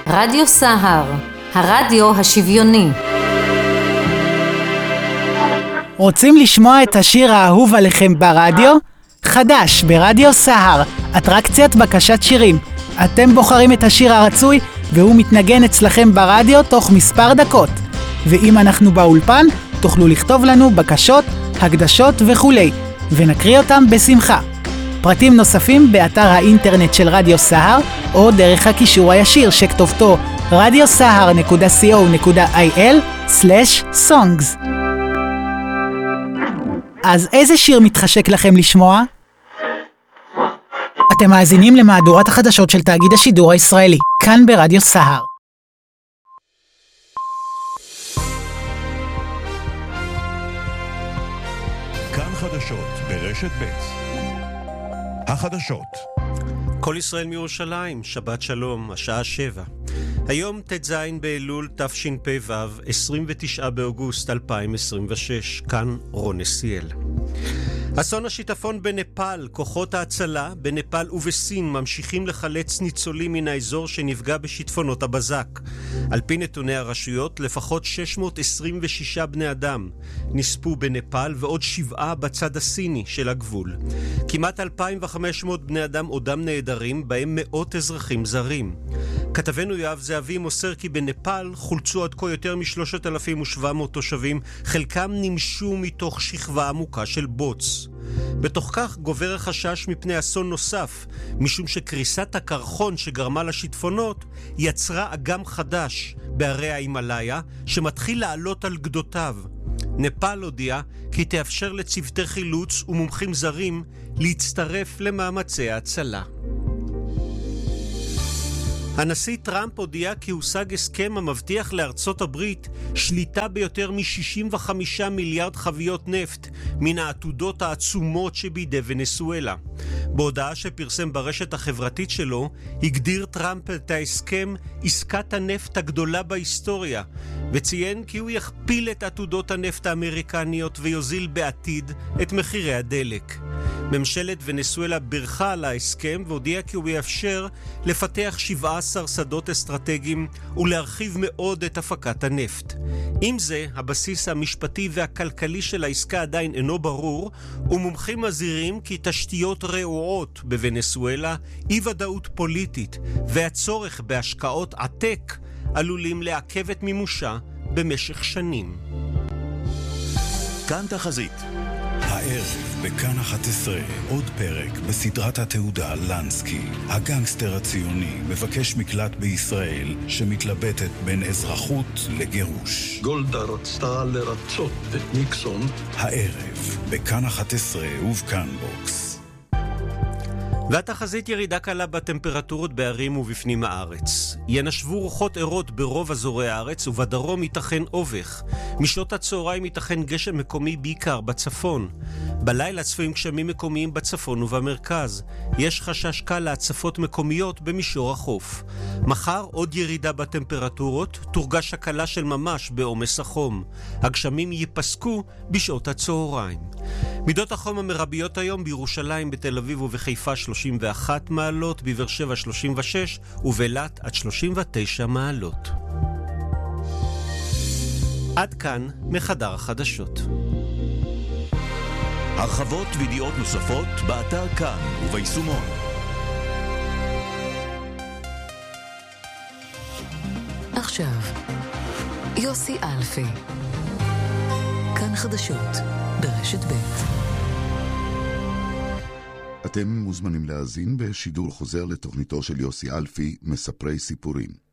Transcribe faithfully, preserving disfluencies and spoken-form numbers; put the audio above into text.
רדיו סהר, הרדיו השוויוני. רוצים לשמוע את השיר האהוב עליכם ברדיו? חדש ברדיו סהר, אטרקציית בקשת שירים. אתם בוחרים את השיר הרצוי והוא מתנגן אצלכם ברדיו תוך מספר דקות. ואם אנחנו באולפן, תוכלו לכתוב לנו בקשות, הקדשות וכולי, ונקריא אותם בשמחה. פרטים נוספים באתר האינטרנט של רדיו סהר, או דרך הקישור הישיר שכתובתו רדיו סהר נקודה סי או נקודה איי אל סלש סונגס. אז איזה שיר מתחשק לכם לשמוע? אתם מאזינים למהדורת החדשות של תאגיד השידור הישראלי, כאן ברדיו סהר. כאן חדשות ברשת ב'. החדשות. כל ישראל מירושלים, שבת שלום, השעה שבע. היום ט"ז באלול תשפ"ו, עשרים ותשעה באוגוסט אלפיים עשרים ושש, כאן רון נסיאל. אסון השיטפון בנפאל, כוחות ההצלה בנפאל ובסין ממשיכים לחלץ ניצולים מן האזור שנפגע בשיטפונות הבזק. על פי נתוני הרשויות, לפחות שש מאות עשרים ושישה בני אדם נספו בנפאל ועוד שבעה בצד הסיני של הגבול. כמעט אלפיים וחמש מאות בני אדם עודם נהדרים, בהם מאות אזרחים זרים. כתבנו יואב זהבי מוסר כי בנפאל חולצו עד כה יותר מ-שלושת אלפים ושבע מאות תושבים, חלקם נמשו מתוך שכבה עמוקה של בוץ. בתוך כך גובר החשש מפני אסון נוסף, משום שקריסת הקרחון שגרמה לשיטפונות יצרה אגם חדש בערי ההימאליה שמתחיל לעלות על גדותיו. נפאל הודיעה כי תאפשר לצוותי חילוץ ומומחים זרים להצטרף למאמצי ההצלה. הנשיא טראמפ הודיע כי הושג הסכם המבטיח לארצות הברית שליטה ביותר מ-שישים וחמישה מיליארד חביות נפט מן העתודות העצומות שבידי ונסואלה. בהודעה שפרסם ברשת החברתית שלו, הגדיר טראמפ את ההסכם עסקת הנפט הגדולה בהיסטוריה, וציין כי הוא יכפיל את עתודות הנפט האמריקניות ויוזיל בעתיד את מחירי הדלק. ממשלת ונסואלה ברכה על ההסכם והודיעה כי הוא יאפשר לפתח שבעה עשר שדות אסטרטגיים ולהרחיב מאוד את הפקת הנפט. עם זה, הבסיס המשפטי והכלכלי של העסקה עדיין אינו ברור, ומומחים מזהירים כי תשתיות רעועות בוונצואלה, אי ודאות פוליטית והצורך בהשקעות עתק עלולים לעכב את מימושה במשך שנים. כאן תחזית. הערב בכאן אחת עשרה עוד פרק בסדרת התעודה לנסקי. הגנגסטר הציוני מבקש מקלט בישראל שמתלבטת בין אזרחות לגירוש. גולדה רצתה לרצות את ניקסון. הערב בכאן אחת עשרה ובכאן בוקס. והתחזית ירידה קלה בטמפרטורות בערים ובפנים הארץ. ינשבו רוחות ערות ברוב אזורי הארץ ובדרום ייתכן אובך. משעות הצהריים ייתכן גשם מקומי בעיקר בצפון. בלילה צפויים גשמים מקומיים בצפון ובמרכז. יש חשש קל להצפות מקומיות במישור החוף. מחר עוד ירידה בטמפרטורות, תורגש הקלה של ממש בעומס החום. הגשמים ייפסקו בשעות הצהריים. מידות החום המרביות היום בירושלים, בתל אביב ובחיפה שלושים ואחת מעלות, בבאר שבע שלושים ושש ובאילת עד שלושים ותשע מעלות. עד כאן מחדר החדשות. הרחבות וידיעות נוספות באתר כאן וביישומון. עכשיו יוסי אלפי, כאן חדשות ברשת ב'. אתם מוזמנים להאזין בשידור חוזר לתוכניתו של יוסי אלפי, מספרי סיפורים.